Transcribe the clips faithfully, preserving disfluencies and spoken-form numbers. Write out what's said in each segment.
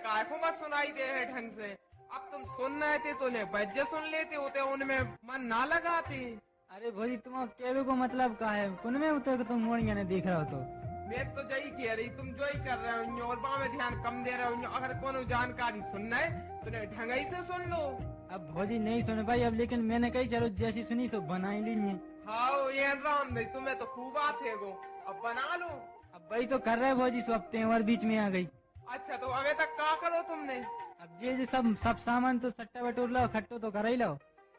काय को मत सुनाई दे है ढंग से। अब तुम सुन रहे थे तो उन्हें बज्जे सुन लेते होते, उनमें मन ना लगाते। अरे भौजी तुम कहने को मतलब का है, कुन में उतर के तुम मोड़िया ने देख रहे हो तो मैं तो यही कह रही, तुम जो ही कर रहे हो और वहाँ में ध्यान कम दे रहे हो। अगर कोनो जानकारी सुनना है तो उन्हें ढंगाई से सुन लो। अब भौजी नहीं सुने भाई, अब लेकिन मैंने कही चलो जैसी सुनी तो बना ही लीजिए। हाँ ये राम भाई, तुम्हें तो खूब आते है गो, अब बना लो। अब भाई तो कर रहे भौजी, सो अब त्योहार बीच में आ गई। अच्छा तो अभी तक क्या करो तुमने? अब जे जे सब सब सामान तो सट्टा बटोर लो, खट्टो तो कर ही लो।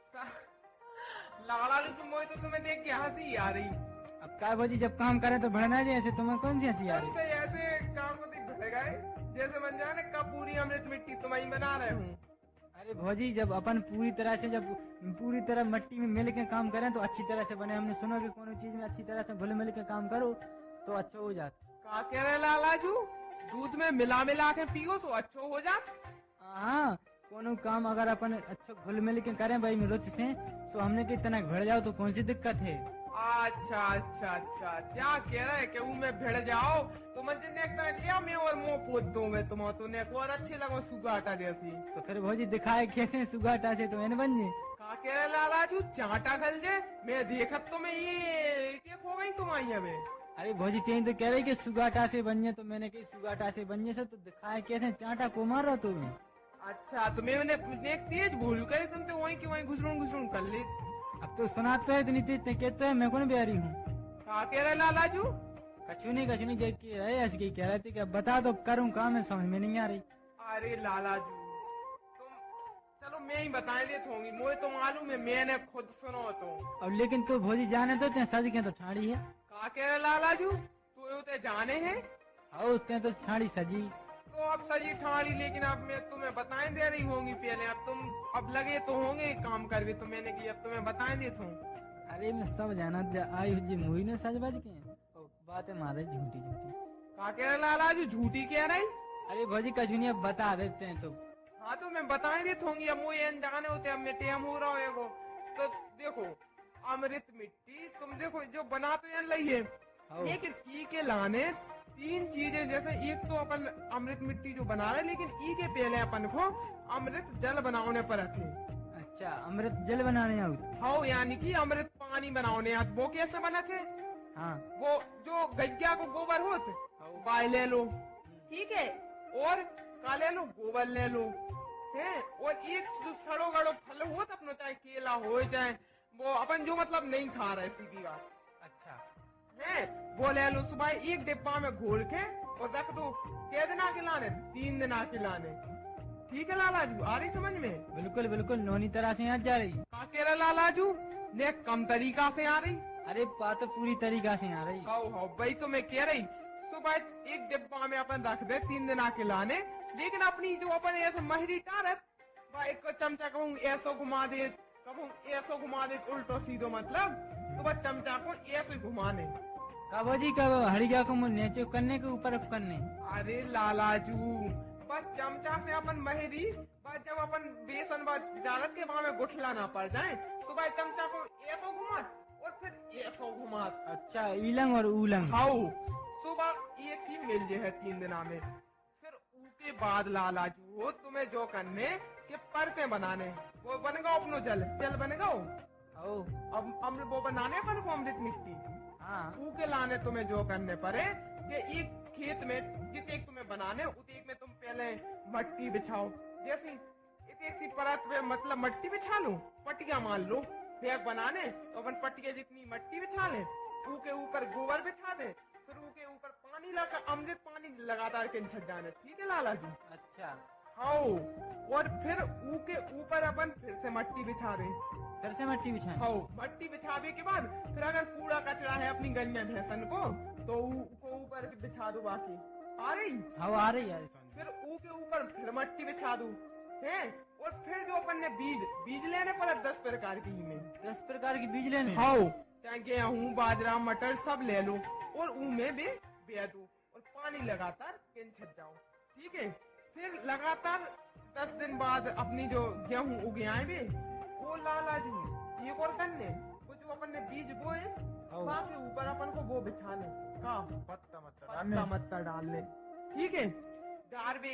लाला तुम तो तुम्हें देख के हंसी आ रही। अब क्या भौजी, जब काम करे तो बढ़ना जाए, ऐसे तुम्हें कौन सी हंसी आ रही? तो ऐसे काम को भिड़ गए जैसे बन जाए ना पूरी अमृत मिट्टी तुम्हें बना रहे हूँ। अरे भौजी जब अपन पूरी तरह से जब पूरी तरह मिट्टी में मिल के काम करें तो अच्छी तरह से बने। हमने सुना कि कोनो चीज में अच्छी तरह से घुल मिल के काम करो तो अच्छा हो जाता। का कह रहे लालाजू, दूध में मिला मिला के पियो तो अच्छा हो जाता। हाँ, कोनो काम अगर अपन अच्छा घुल मिल के करें भाई रुचि से, तो हमने की इतना भिड़ जाओ तो कौन सी दिक्कत है? अच्छा अच्छा अच्छा, क्या कह रहे हैं कि में भिड़ जाओ तो मुझे क्या मैं और मुंह पोत दूंगे तुम तो ने और अच्छे लगो सुगाटा जैसी। तो फिर भौजी दिखाए कैसे सुगाटा से तो मैंने बन जे। का कह रहे लालाजू, चाटा खल जे मैं देखत तुम्हें ये क्या हो गई तुम्हारी अबे। अरे भौजी तेन तो कह रही कि सुगाटा से बन जे, तो मैंने कही सुगाटा से बन जे से तो दिखाए कैसे चाटा को मार रहा तुम्हें। अच्छा तो मैं एक तेज भूल करे, तुम तो वहीं की वहीं घुसरून घुसरून कर ली। अब तो सुनाते है इतनी तेज कहते है मैं कौन बिहारी हूँ। का कह रहे लालाजू? कछु नहीं कछु नहीं देख के रहे ऐसे की कह रहे थे कि अब बता दो करूँ काम है, समझ में नहीं आ रही। अरे लालाजू तुम चलो मैं ही बता देता होंगी, मुझे तो मालूम है, मैंने खुद सुनो तो। अब लेकिन तू भौजी जाने तो सज के तो ठाड़ी है। का कह रहे लालाजू, तू तो जाने है? हाँ उसने तो ठाड़ी सजी तो अब सजी ठाड़ी, लेकिन अब मैं तुम्हें बताए दे रही होंगी पहले। अब तुम अब लगे तो होंगे काम कर भी, तो मैंने की अब तुम्हें बताए देता हूँ। अरे मैं सब जाना आई जी मुही ने सज बज के बातें मारे झूठी झूठी। का कह रहे लालाजू, झूठी कह रही? अरे भौजी कछु नहीं, अब बता देते हैं तो। हाँ तो मैं बताए देता होंगी, अब मुझे जाने होते अब मैं टेम हो रहा है। तो देखो अमृत मिट्टी तुम देखो जो बना तो यहाँ लई है, लेकिन ई के लाने तीन चीजें, जैसे एक तो अपन अमृत मिट्टी जो बना रहे, लेकिन ई के पहले अपन को अमृत जल बनाने पर रखे। अच्छा अमृत जल बनाने आओ? हाँ यानी कि अमृत पानी बनाने आत। वो कैसे बना थे? हाँ वो जो गैया को गोबर होते बाय ले लो, ठीक है, और का ले लो गोबर ले लो है, और एक जो सड़ो गड़ो फल हो अपना, चाहे केला हो चाहे वो अपन जो मतलब नहीं खा रहे सीधी बात। अच्छा है वो ले लो, सुबह एक डिब्बा में घोल के और रख दो। कै दिना के लाने? तीन दिना के लाने। ठीक है लालाजू, आ रही समझ में? बिल्कुल बिल्कुल नोनी तरह से यहाँ जा रही। का कह रहे लालाजू, ने कम तरीका से आ रही? अरे बात तो पूरी तरीका से आ रही। हाँ हाँ भाई तो मैं कह रही, सुबह एक डिब्बा में अपन रख दे तीन दिना के लाने, लेकिन अपनी जो अपन ऐसे महरी टारत एक चमचा कहूँ ऐसो घुमा दे, कहूँ ऐसो घुमा दे उल्टो सीधो, मतलब तो बस चमचा को ऐसे घुमाने। कब जी कब हड़िया को नीचे करने के ऊपर करने? अरे लालाजू बस चमचा से अपन महरी, बस जब अपन बेसन जारत के वहाँ में गुठला ना पड़ जाए, सुबह चमचा को ऐसो घुमा और फिर ऐसो घुमा। अच्छा ईलंग और ऊलंग? हाँ सुबह एक ही मिल जाए तीन दिना में। फिर उसके बाद लालाजू हो तुम्हें जो करने के परते बनाने, वो बन गो अपनो जल जल बन गो। अब हम वो बनाने अपन को अमृत मिट्टी, हाँ के लाने तुम्हें जो करने पड़े कि एक खेत में जितने तुम्हें बनाने उतने में तुम पहले मट्टी बिछाओ। जैसी एक सी परत पे मतलब मट्टी बिछा लो, पटिया मान लो बैग बनाने, तो अपन पटिया जितनी मट्टी बिछा ले, के ऊपर गोबर बिछा दे, फिर के ऊपर पानी लगा, अमृत पानी लगातार के छट जाने। ठीक है लाला जी? अच्छा हाँ, और फिर ऊ के ऊपर अपन फिर से मट्टी बिछा दे, फिर से मट्टी बिछाए। हाँ मट्टी बिछाने के बाद फिर अगर कूड़ा कचरा है अपनी गन्या भैंसन को तो ऊ ऊपर बिछा दो। बाकी आ रही? हाँ आ रही है। फिर ऊ के ऊपर फिर मट्टी बिछा दो है, और फिर जो अपन ने बीज बीज लेने पर दस प्रकार की में दस प्रकार की बीज लेने। हाँ चाहे गेहूँ बाजरा मटर सब ले लो और ऊ में भी बे दो और पानी लगातार छट जाओ। ठीक है, फिर लगातार दस दिन बाद अपनी जो गेहूँ उग आए वो लालाजू एक और करने कुछ अपन ने बीज बोए वहाँ के ऊपर अपन को वो बिछाने का पत्ता मत्ता डालने। ठीक है, डार